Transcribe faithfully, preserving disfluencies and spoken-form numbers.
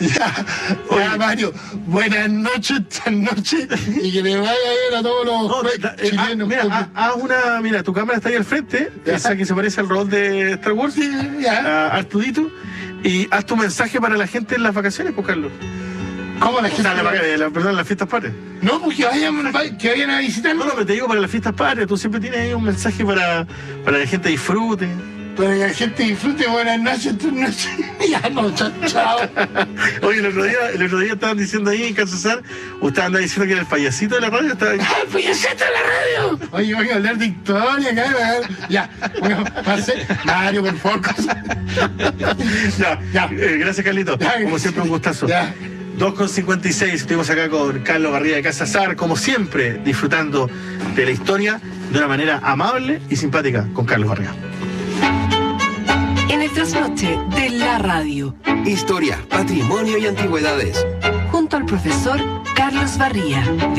Ya, ya, Mario, buenas noches, esta noche, y que le vaya bien a todos los No, da, eh, chilenos. ah, mira, porque- haz haz una, mira, tu cámara está ahí al frente, Ya. esa que se parece al robot de Star Wars, Sí, ya. a Artudito, y haz tu mensaje para la gente en las vacaciones, pues, Carlos. ¿Cómo la O sea, gente? la, vaca- la- perdón, las fiestas patrias. No, pues que vayan, va- que vayan a No, visitarnos. no, pero te digo para las fiestas patrias, tú siempre tienes ahí un mensaje para, para que la gente disfrute. Para que la gente disfrute. Buenas noches, esta noche. Ya, no, chao, chao. Oye, el otro día, el otro día estaban diciendo ahí en Calzazar, usted anda diciendo que era el payasito de la radio, estaba ¡Ah, el payasito de la radio! Oye, voy a hablar de historia, cabrón. Ya, bueno, pase. Mario, por favor. cosa- Ya, Ya. eh, gracias, Carlito. Ya. Como siempre, un gustazo. Ya. dos con cincuenta y seis, estuvimos acá con Carlos Barría de Casa Sar, como siempre, disfrutando de la historia de una manera amable y simpática con Carlos Barría. En el trasnoche de la radio, Historia, patrimonio y antigüedades. junto al profesor Carlos Barría.